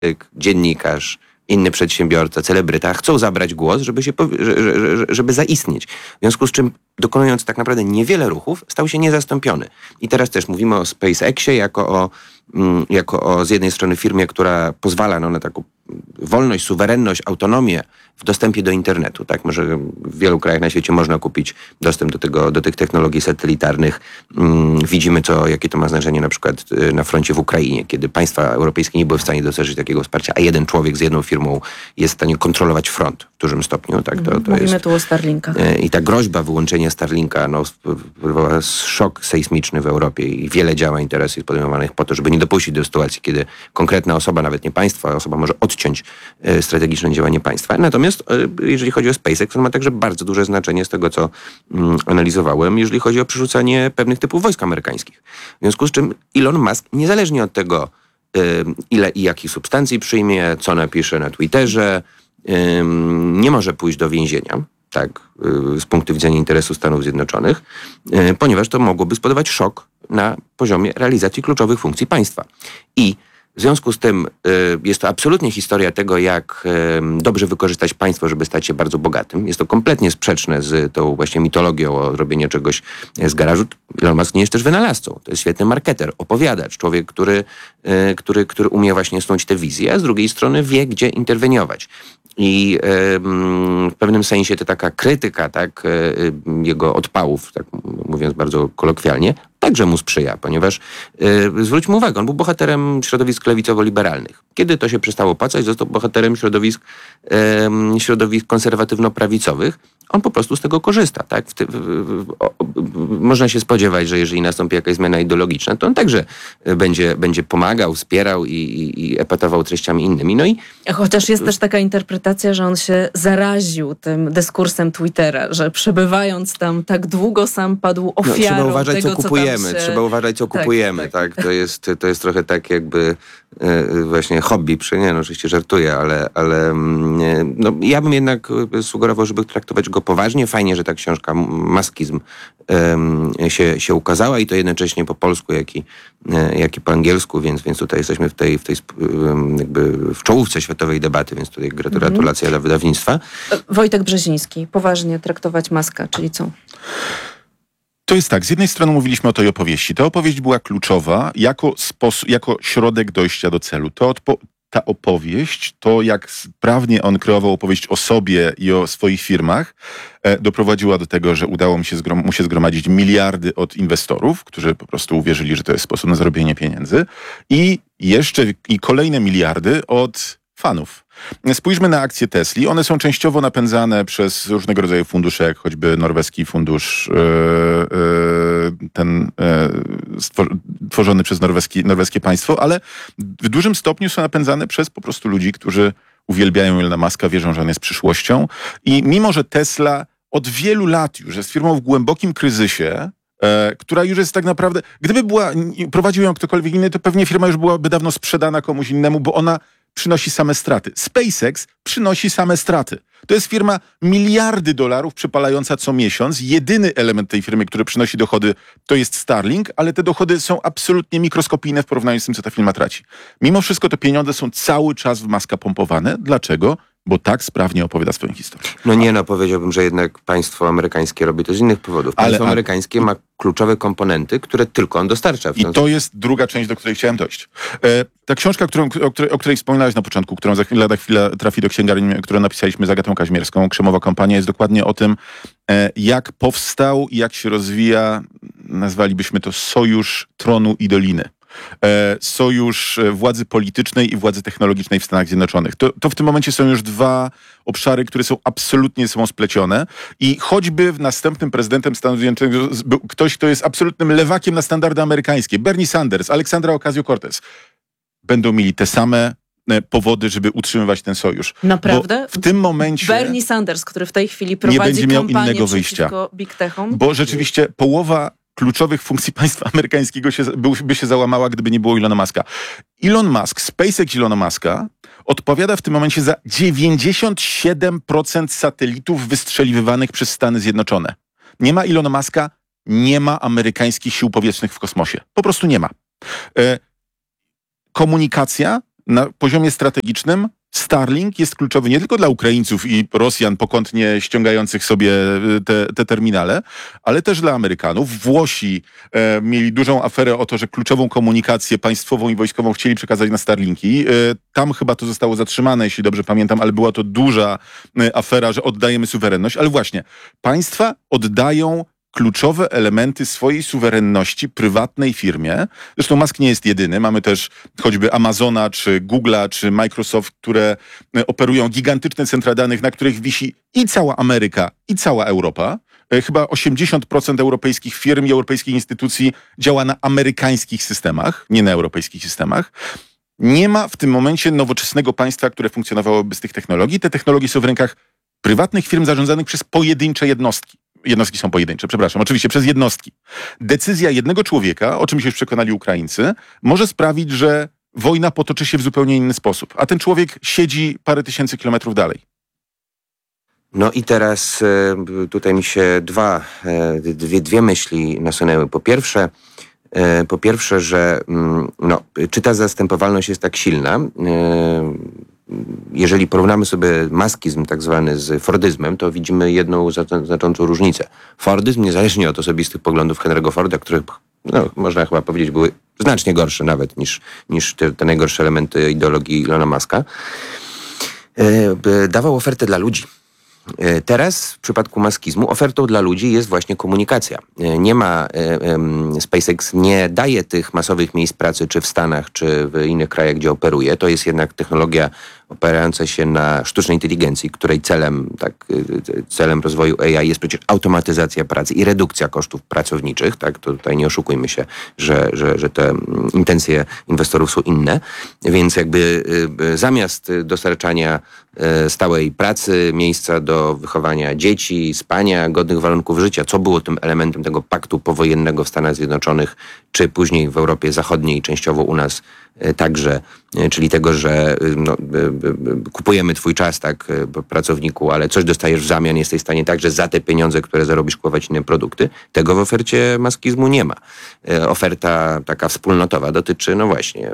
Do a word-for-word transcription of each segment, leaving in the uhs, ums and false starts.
dziennikarz, inny przedsiębiorca, celebryta chcą zabrać głos, żeby, się, żeby zaistnieć. W związku z czym, dokonując tak naprawdę niewiele ruchów, stał się niezastąpiony. I teraz też mówimy o SpaceXie jako o, jako o z jednej strony firmie, która pozwala no, na taką wolność, suwerenność, autonomię w dostępie do internetu. Tak, może w wielu krajach na świecie można kupić dostęp do tego, do tych technologii satelitarnych. Hmm, widzimy, co, jakie to ma znaczenie na przykład na froncie w Ukrainie, kiedy państwa europejskie nie były w stanie dostarczyć takiego wsparcia, a jeden człowiek z jedną firmą jest w stanie kontrolować front w dużym stopniu. Tak, to, to Mówimy jest, tu o Starlinkach. I ta groźba wyłączenia Starlinka no, spowodowała szok sejsmiczny w Europie i wiele działań teraz jest podejmowanych po to, żeby nie dopuścić do sytuacji, kiedy konkretna osoba, nawet nie państwo, osoba może odciąć strategiczne działanie państwa. Natomiast jeżeli chodzi o SpaceX, on ma także bardzo duże znaczenie z tego, co mm, analizowałem, jeżeli chodzi o przerzucanie pewnych typów wojsk amerykańskich. W związku z czym Elon Musk, niezależnie od tego, y, ile i jakich substancji przyjmie, co napisze na Twitterze, y, nie może pójść do więzienia, tak, y, z punktu widzenia interesu Stanów Zjednoczonych, y, ponieważ to mogłoby spowodować szok na poziomie realizacji kluczowych funkcji państwa. I w związku z tym y, jest to absolutnie historia tego, jak y, dobrze wykorzystać państwo, żeby stać się bardzo bogatym. Jest to kompletnie sprzeczne z tą właśnie mitologią o robieniu czegoś z garażu. Elon Musk nie jest też wynalazcą. To jest świetny marketer, opowiadacz, człowiek, który, y, który, który umie właśnie snuć te wizje, a z drugiej strony wie, gdzie interweniować. I y, w pewnym sensie to taka krytyka, tak, y, jego odpałów, tak mówiąc bardzo kolokwialnie, także mu sprzyja, ponieważ y, zwróćmy uwagę, on był bohaterem środowisk lewicowo-liberalnych. Kiedy to się przestało opłacać, został bohaterem środowisk, y, środowisk konserwatywno-prawicowych. On po prostu z tego korzysta. Tak? W ty, w, w, o, można się spodziewać, że jeżeli nastąpi jakaś zmiana ideologiczna, to on także będzie, będzie pomagał, wspierał i, i, i epatował treściami innymi. No i chociaż jest też taka interpretacja, że on się zaraził tym dyskursem Twittera, że przebywając tam tak długo sam padł ofiarą no, trzeba uważać, tego, co kupujemy. Co tam się... Trzeba uważać, co tak, kupujemy. tak. Tak? To, jest, to jest trochę tak jakby e, właśnie hobby, przy nie, no oczywiście żartuję, ale, ale nie, no, ja bym jednak sugerował, żeby traktować go poważnie. Fajnie, że ta książka Maskizm e, się, się ukazała i to jednocześnie po polsku, jak i, e, jak i po angielsku, więc, więc tutaj jesteśmy w tej, w tej jakby w czołówce światowej debaty, więc tutaj gratulacje mm. dla wydawnictwa. Wojtek Brzeziński, poważnie traktować Muska, czyli co? To jest tak, z jednej strony mówiliśmy o tej opowieści. Ta opowieść była kluczowa jako, sposób, jako środek dojścia do celu. To odpo- ta opowieść, to jak sprawnie on kreował opowieść o sobie i o swoich firmach, e, doprowadziła do tego, że udało mi się zgrom- mu się zgromadzić miliardy od inwestorów, którzy po prostu uwierzyli, że to jest sposób na zarobienie pieniędzy i jeszcze i kolejne miliardy od fanów. Spójrzmy na akcje Tesli. One są częściowo napędzane przez różnego rodzaju fundusze, jak choćby norweski fundusz yy, yy, ten yy, stwor- tworzony przez norweski, norweskie państwo, ale w dużym stopniu są napędzane przez po prostu ludzi, którzy uwielbiają Elona Muska, wierzą, że on jest przyszłością. I mimo, że Tesla od wielu lat już jest firmą w głębokim kryzysie, E, która już jest tak naprawdę, gdyby była, prowadził ją ktokolwiek inny, to pewnie firma już byłaby dawno sprzedana komuś innemu, bo ona przynosi same straty. SpaceX przynosi same straty. To jest firma miliardy dolarów przypalająca co miesiąc. Jedyny element tej firmy, który przynosi dochody, to jest Starlink, ale te dochody są absolutnie mikroskopijne w porównaniu z tym, co ta firma traci. Mimo wszystko te pieniądze są cały czas w Muska pompowane. Dlaczego? Bo tak sprawnie opowiada swoją historię. No nie, no powiedziałbym, że jednak państwo amerykańskie robi to z innych powodów. Państwo ale, amerykańskie ale... ma kluczowe komponenty, które tylko on dostarcza. I to jest druga część, do której chciałem dojść. E, ta książka, którą, o, której, o której wspominałeś na początku, którą za chwilę, za chwilę trafi do księgarni, którą napisaliśmy z Agatą Kaźmierską, Krzemowa Kompania, jest dokładnie o tym, e, jak powstał i jak się rozwija, nazwalibyśmy to sojusz tronu i doliny. Sojusz władzy politycznej i władzy technologicznej w Stanach Zjednoczonych. To, to w tym momencie są już dwa obszary, które są absolutnie ze sobą splecione i choćby następnym prezydentem Stanów Zjednoczonych był ktoś, kto jest absolutnym lewakiem na standardy amerykańskie, Bernie Sanders, Aleksandra Ocasio-Cortez, będą mieli te same powody, żeby utrzymywać ten sojusz. Naprawdę? Bo w tym momencie Bernie Sanders, który w tej chwili prowadzi nie będzie miał kampanię innego wyjścia. Big Techom. Bo rzeczywiście połowa kluczowych funkcji państwa amerykańskiego się, by się załamała, gdyby nie było Elona Muska. Elon Musk, SpaceX Elona Muska odpowiada w tym momencie za dziewięćdziesiąt siedem procent satelitów wystrzeliwywanych przez Stany Zjednoczone. Nie ma Elona Muska, nie ma amerykańskich sił powietrznych w kosmosie. Po prostu nie ma. E, komunikacja na poziomie strategicznym Starlink jest kluczowy nie tylko dla Ukraińców i Rosjan pokątnie ściągających sobie te, te terminale, ale też dla Amerykanów. Włosi e, mieli dużą aferę o to, że kluczową komunikację państwową i wojskową chcieli przekazać na Starlinki. E, tam chyba to zostało zatrzymane, jeśli dobrze pamiętam, ale była to duża e, afera, że oddajemy suwerenność. Ale właśnie, państwa oddają kluczowe elementy swojej suwerenności prywatnej firmie. Zresztą Musk nie jest jedyny. Mamy też choćby Amazona, czy Google'a, czy Microsoft, które operują gigantyczne centra danych, na których wisi i cała Ameryka, i cała Europa. Chyba osiemdziesiąt procent europejskich firm i europejskich instytucji działa na amerykańskich systemach, nie na europejskich systemach. Nie ma w tym momencie nowoczesnego państwa, które funkcjonowałoby bez tych technologii. Te technologie są w rękach prywatnych firm zarządzanych przez pojedyncze jednostki. Jednostki są pojedyncze, przepraszam, oczywiście przez jednostki. Decyzja jednego człowieka, o czym się już przekonali Ukraińcy, może sprawić, że wojna potoczy się w zupełnie inny sposób, a ten człowiek siedzi parę tysięcy kilometrów dalej. No i teraz tutaj mi się dwa, dwie, dwie myśli nasunęły. Po pierwsze, po pierwsze, że no, czy ta zastępowalność jest tak silna? Jeżeli porównamy sobie maskizm tak zwany z fordyzmem, to widzimy jedną znaczącą różnicę. Fordyzm, niezależnie od osobistych poglądów Henry'ego Forda, których no, można chyba powiedzieć były znacznie gorsze nawet niż, niż te, te najgorsze elementy ideologii Elona Muska, dawał ofertę dla ludzi. Teraz w przypadku maskizmu ofertą dla ludzi jest właśnie komunikacja. Nie ma, SpaceX nie daje tych masowych miejsc pracy czy w Stanach, czy w innych krajach, gdzie operuje. To jest jednak technologia opierająca się na sztucznej inteligencji, której celem, tak, celem rozwoju A I jest przecież automatyzacja pracy i redukcja kosztów pracowniczych. Tak? To tutaj nie oszukujmy się, że, że, że te intencje inwestorów są inne. Więc jakby zamiast dostarczania stałej pracy, miejsca do wychowania dzieci, spania, godnych warunków życia, co było tym elementem tego paktu powojennego w Stanach Zjednoczonych, czy później w Europie Zachodniej, częściowo u nas także, czyli tego, że no, kupujemy twój czas, tak, pracowniku, ale coś dostajesz w zamian, jesteś w stanie także za te pieniądze, które zarobisz, kupować inne produkty. Tego w ofercie maskizmu nie ma. Oferta taka wspólnotowa dotyczy, no właśnie,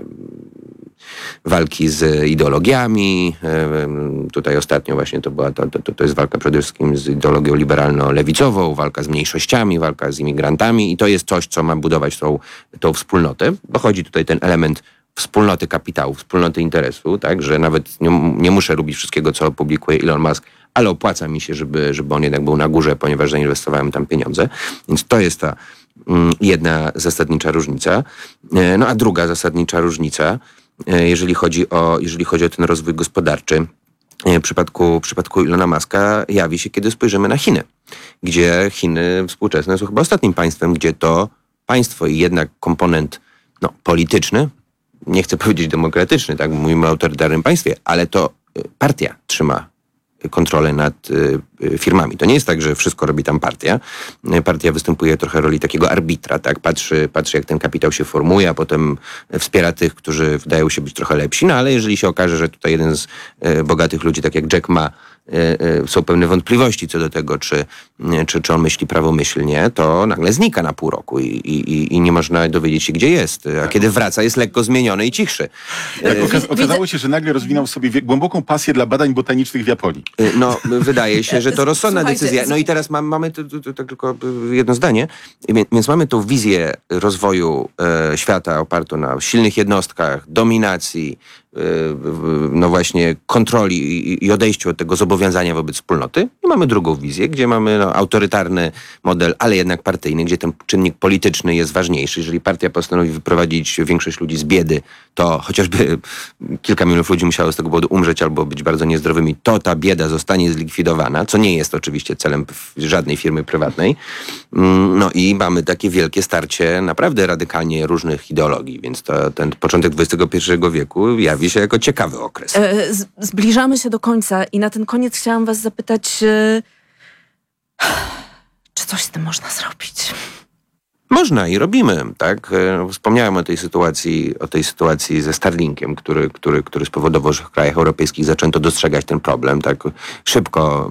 walki z ideologiami. Tutaj ostatnio właśnie to była to, to, to jest walka przede wszystkim z ideologią liberalno-lewicową, walka z mniejszościami, walka z imigrantami i to jest coś, co ma budować tą, tą wspólnotę. Dochodzi tutaj ten element wspólnoty kapitału, wspólnoty interesu, tak, że nawet nie, nie muszę lubić wszystkiego, co publikuje Elon Musk, ale opłaca mi się, żeby, żeby on jednak był na górze, ponieważ zainwestowałem tam pieniądze. Więc to jest ta mm, jedna zasadnicza różnica. No a druga zasadnicza różnica, jeżeli chodzi o, jeżeli chodzi o ten rozwój gospodarczy, w przypadku, w przypadku Elona Muska jawi się, kiedy spojrzymy na Chiny, gdzie Chiny współczesne są chyba ostatnim państwem, gdzie to państwo i jednak komponent no, polityczny, nie chcę powiedzieć demokratyczny, tak, mówimy o autorytarnym państwie, ale to partia trzyma kontrolę nad y, firmami. To nie jest tak, że wszystko robi tam partia. Partia występuje trochę roli takiego arbitra, tak? Patrzy, patrzy jak ten kapitał się formuje, a potem wspiera tych, którzy wydają się być trochę lepsi, no ale jeżeli się okaże, że tutaj jeden z y, bogatych ludzi, tak jak Jack Ma, y, y, są pewne wątpliwości co do tego, czy, y, czy, czy on myśli prawomyślnie, to nagle znika na pół roku i, i, i nie można dowiedzieć się, gdzie jest. A kiedy wraca, jest lekko zmieniony i cichszy. Tak, okaz- okazało się, że nagle rozwinął sobie wie- głęboką pasję dla badań botanicznych w Japonii. No, wydaje się, że to rozsądna Słuchajcie, decyzja. No i teraz mam, mamy to, to, to tylko jedno zdanie. Więc mamy tą wizję rozwoju e, świata opartą na silnych jednostkach, dominacji, e, no właśnie kontroli i, i odejściu od tego zobowiązania wobec wspólnoty. I mamy drugą wizję, gdzie mamy no, autorytarny model, ale jednak partyjny, gdzie ten czynnik polityczny jest ważniejszy. Jeżeli partia postanowi wyprowadzić większość ludzi z biedy, to chociażby kilka milionów ludzi musiało z tego powodu umrzeć albo być bardzo niezdrowymi, to ta bieda zostanie zlikwidowana, co nie jest oczywiście celem żadnej firmy prywatnej. No i mamy takie wielkie starcie naprawdę radykalnie różnych ideologii, więc to, ten początek dwudziestego pierwszego wieku jawi się jako ciekawy okres. E, z, zbliżamy się do końca i na ten koniec chciałam was zapytać, e, czy coś z tym można zrobić? Można i robimy, tak? Wspomniałem o tej sytuacji, o tej sytuacji ze Starlinkiem, który, który, który spowodował, że w krajach europejskich zaczęto dostrzegać ten problem, tak? Szybko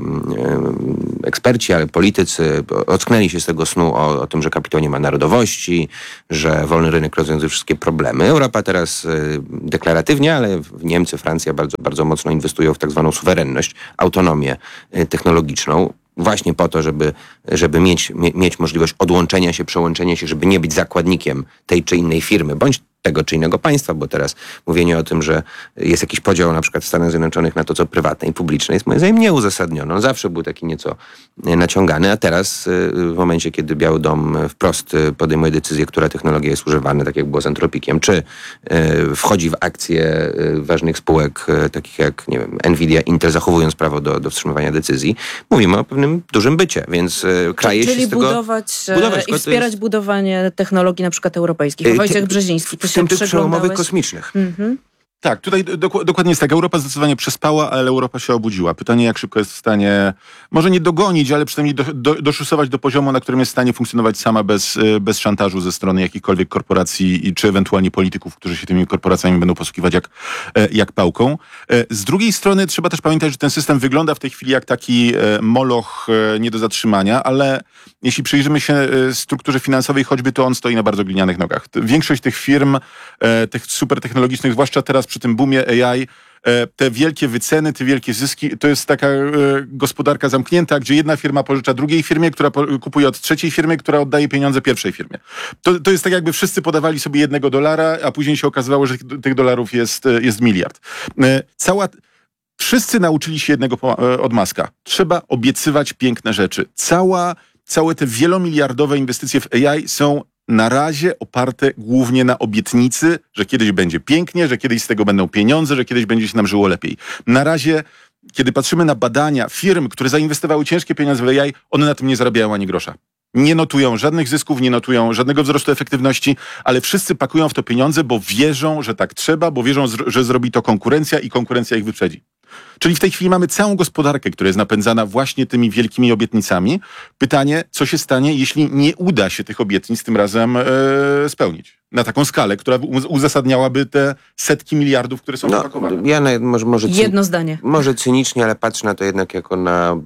eksperci, ale politycy ocknęli się z tego snu o, o tym, że kapitał nie ma narodowości, że wolny rynek rozwiązuje wszystkie problemy. Europa teraz deklaratywnie, ale Niemcy, Francja bardzo, bardzo mocno inwestują w tak zwaną suwerenność, autonomię technologiczną. Właśnie po to, żeby, żeby mieć, mie, mieć możliwość odłączenia się, przełączenia się, żeby nie być zakładnikiem tej czy innej firmy, bądź tego czy innego państwa, bo teraz mówienie o tym, że jest jakiś podział na przykład w Stanach Zjednoczonych na to, co prywatne i publiczne, jest moim zdaniem nieuzasadnione. On zawsze był taki nieco naciągany, a teraz w momencie, kiedy Biały Dom wprost podejmuje decyzję, która technologia jest używana, tak jak było z Antropikiem, czy wchodzi w akcje ważnych spółek, takich jak, nie wiem, Nvidia, Intel, zachowując prawo do, do wstrzymywania decyzji, mówimy o pewnym dużym bycie, więc kraje Czyli się z tego... budować, budować i wspierać jest... budowanie technologii na przykład europejskich. A Wojciech Brzeziński, ty w tym tych przełomowych kosmicznych. Mhm. Tak, tutaj dok- dokładnie jest tak. Europa zdecydowanie przespała, ale Europa się obudziła. Pytanie, jak szybko jest w stanie, może nie dogonić, ale przynajmniej do, do, doszusować do poziomu, na którym jest w stanie funkcjonować sama bez, bez szantażu ze strony jakichkolwiek korporacji i czy ewentualnie polityków, którzy się tymi korporacjami będą posługiwać jak, jak pałką. Z drugiej strony trzeba też pamiętać, że ten system wygląda w tej chwili jak taki moloch nie do zatrzymania, ale jeśli przyjrzymy się strukturze finansowej, choćby, to on stoi na bardzo glinianych nogach. Większość tych firm, tych supertechnologicznych, zwłaszcza teraz przy tym boomie A I, te wielkie wyceny, te wielkie zyski, to jest taka gospodarka zamknięta, gdzie jedna firma pożycza drugiej firmie, która kupuje od trzeciej firmy, która oddaje pieniądze pierwszej firmie. To, to jest tak, jakby wszyscy podawali sobie jednego dolara, a później się okazywało, że tych dolarów jest, jest miliard. Cała... Wszyscy nauczyli się jednego od Muska. Trzeba obiecywać piękne rzeczy. Cała, całe te wielomiliardowe inwestycje w A I są na razie oparte głównie na obietnicy, że kiedyś będzie pięknie, że kiedyś z tego będą pieniądze, że kiedyś będzie się nam żyło lepiej. Na razie, kiedy patrzymy na badania firm, które zainwestowały ciężkie pieniądze w A I, one na tym nie zarabiają ani grosza. Nie notują żadnych zysków, nie notują żadnego wzrostu efektywności, ale wszyscy pakują w to pieniądze, bo wierzą, że tak trzeba, bo wierzą, że zrobi to konkurencja i konkurencja ich wyprzedzi. Czyli w tej chwili mamy całą gospodarkę, która jest napędzana właśnie tymi wielkimi obietnicami. Pytanie, co się stanie, jeśli nie uda się tych obietnic tym razem e, spełnić? Na taką skalę, która uzasadniałaby te setki miliardów, które są zapakowane. No, ja na, może, może cyn- Jedno zdanie. Może cynicznie, ale patrzę na to jednak jako na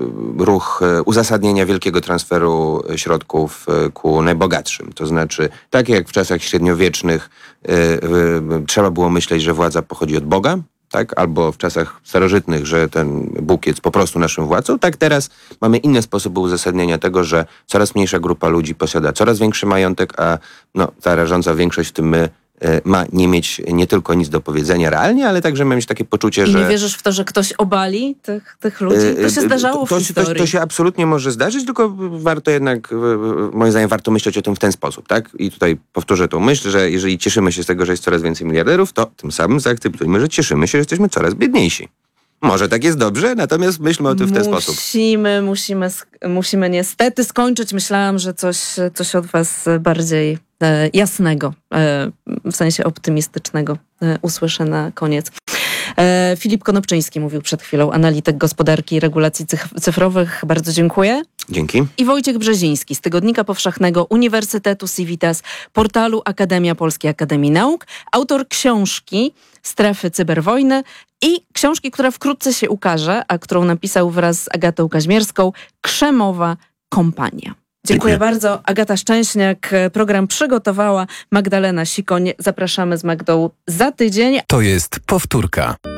ruch uzasadnienia wielkiego transferu środków ku najbogatszym. To znaczy, tak jak w czasach średniowiecznych y, y, trzeba było myśleć, że władza pochodzi od Boga, tak? Albo w czasach starożytnych, że ten Bóg jest po prostu naszym władcą, tak teraz mamy inne sposoby uzasadnienia tego, że coraz mniejsza grupa ludzi posiada coraz większy majątek, a no, ta rażąca większość, w tym my, ma nie mieć nie tylko nic do powiedzenia realnie, ale także ma mieć takie poczucie, I że... I nie wierzysz w to, że ktoś obali tych, tych ludzi? To się zdarzało to, w historii. To, to się absolutnie może zdarzyć, tylko warto jednak, moim zdaniem, warto myśleć o tym w ten sposób, tak? I tutaj powtórzę tą myśl, że jeżeli cieszymy się z tego, że jest coraz więcej miliarderów, to tym samym zaakceptujmy, że cieszymy się, że jesteśmy coraz biedniejsi. Może tak jest dobrze, natomiast myślmy o tym w ten musimy, sposób. Musimy, musimy, musimy niestety skończyć. Myślałam, że coś, coś od was bardziej e, jasnego, e, w sensie optymistycznego e, usłyszę na koniec. E, Filip Konopczyński mówił przed chwilą, analityk gospodarki i regulacji cyfrowych. Bardzo dziękuję. Dzięki. I Wojciech Brzeziński z Tygodnika Powszechnego Uniwersytetu Civitas, portalu Akademia Polskiej Akademii Nauk, autor książki Strefy Cyberwojny i książki, która wkrótce się ukaże, a którą napisał wraz z Agatą Kaźmierską, Krzemowa Kompania. Dziękuję, Dziękuję bardzo. Agata Szczęśniak program przygotowała, Magdalena Sikoń. Zapraszamy z Magdą za tydzień. To jest powtórka.